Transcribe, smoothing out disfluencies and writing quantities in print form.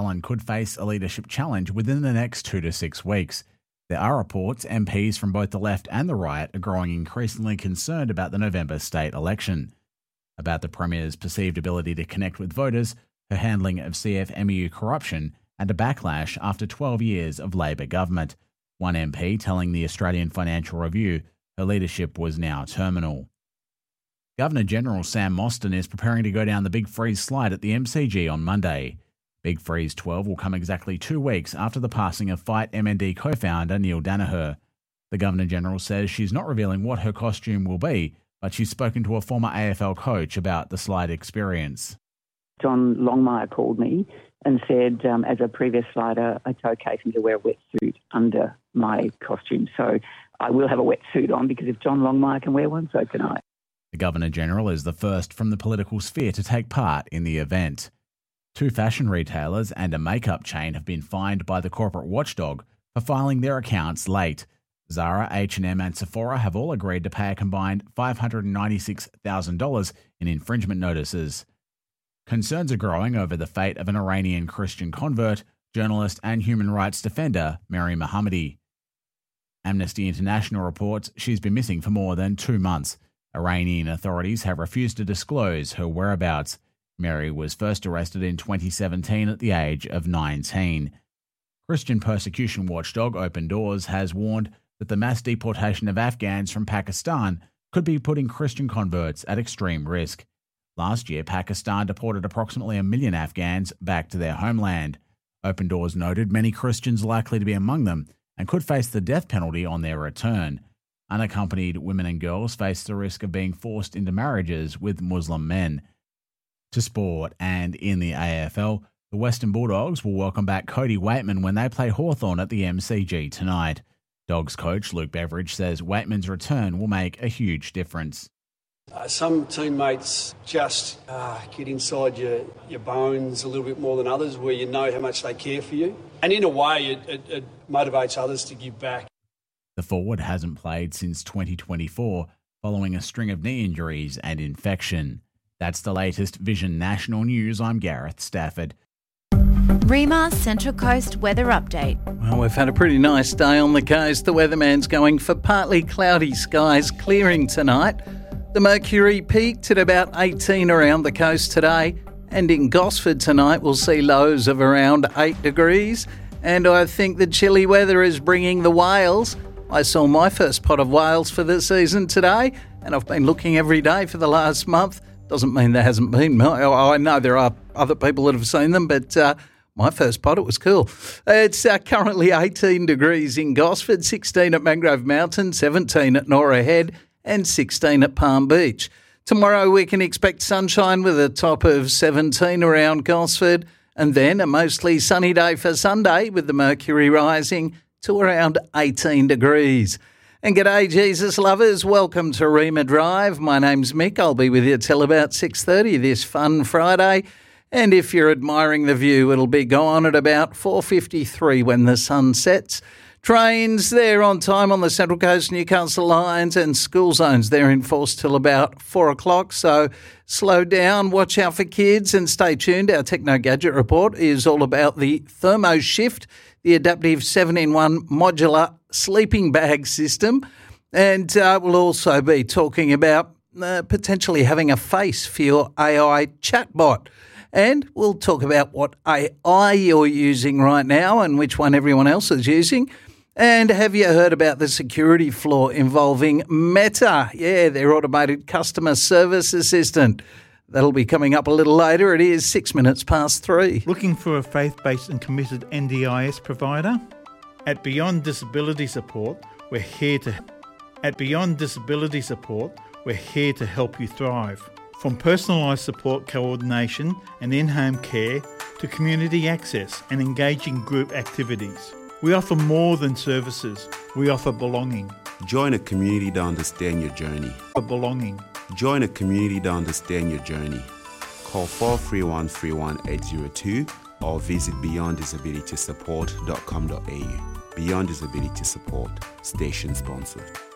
Allen could face a leadership challenge within the next 2 to 6 weeks. There are reports MPs from both the left and the right are growing increasingly concerned about the November state election. About the Premier's perceived ability to connect with voters, her handling of CFMEU corruption, and a backlash after 12 years of Labor government. One MP telling the Australian Financial Review her leadership was now terminal. Governor-General Sam Mostyn is preparing to go down the Big Freeze slide at the MCG on Monday. Big Freeze 12 will come exactly 2 weeks after the passing of Fight MND co-founder Neil Danaher. The Governor-General says she's not revealing what her costume will be, but she's spoken to a former AFL coach about the slide experience. John Longmire called me and said, as a previous slider, it's okay for me to wear a wetsuit under my costume. So I will have a wetsuit on because if John Longmire can wear one, so can I. The Governor-General is the first from the political sphere to take part in the event. 2 fashion retailers and a makeup chain have been fined by the corporate watchdog for filing their accounts late. Zara, H&M and Sephora have all agreed to pay a combined $596,000 in infringement notices. Concerns are growing over the fate of an Iranian Christian convert, journalist and human rights defender, Mary Mohammadi. Amnesty International reports she's been missing for more than 2 months. Iranian authorities have refused to disclose her whereabouts. Mary was first arrested in 2017 at the age of 19. Christian persecution watchdog Open Doors has warned that the mass deportation of Afghans from Pakistan could be putting Christian converts at extreme risk. Last year, Pakistan deported approximately 1 million Afghans back to their homeland. Open Doors noted many Christians likely to be among them and could face the death penalty on their return. Unaccompanied women and girls face the risk of being forced into marriages with Muslim men. To sport, and in the AFL, the Western Bulldogs will welcome back Cody Waitman when they play Hawthorn at the MCG tonight. Dogs coach Luke Beveridge says Waitman's return will make a huge difference. Some teammates just get inside your bones a little bit more than others, where you know how much they care for you. And in a way, it motivates others to give back. The forward hasn't played since 2024, following a string of knee injuries and infection. That's the latest Vision National News. I'm Gareth Stafford. REMA Central Coast weather update. Well, we've had a pretty nice day on the coast. The weatherman's going for partly cloudy skies clearing tonight. The mercury peaked at about 18 around the coast today, and in Gosford tonight we'll see lows of around 8 degrees. And I think the chilly weather is bringing the whales. I saw my first pot of whales for the season today, and I've been looking every day for the last month. Doesn't mean there hasn't been. I know there are other people that have seen them, but my first pot, it was cool. It's currently 18 degrees in Gosford, 16 at Mangrove Mountain, 17 at Norah Head, and 16 at Palm Beach. Tomorrow we can expect sunshine with a top of 17 around Gosford, and then a mostly sunny day for Sunday with the mercury rising to around 18 degrees. And g'day Jesus lovers, welcome to Rema Drive. My name's Mick, I'll be with you till about 6:30 this fun Friday. And if you're admiring the view, it'll be gone at about 4:53 when the sun sets. Trains, they're on time on the Central Coast Newcastle lines, and school zones, they're in force till about 4 o'clock. So slow down, watch out for kids, and stay tuned. Our Techno Gadget report is all about the Thermo Shift, the adaptive 7-in-1 modular sleeping bag system. And we'll also be talking about potentially having a face for your AI chatbot. And we'll talk about what AI you're using right now and which one everyone else is using. And have you heard about the security flaw involving Meta? Yeah, their automated customer service assistant. That'll be coming up a little later. It is 6 minutes past 3. Looking for a faith-based and committed NDIS provider? At Beyond Disability Support, we're here to help you thrive. From personalised support coordination and in-home care to community access and engaging group activities. We offer more than services. We offer belonging. Join a community to understand your journey. Join a community to understand your journey. Call 431 31802 or visit beyonddisabilitysupport.com.au. Beyond Disability Support, station sponsored.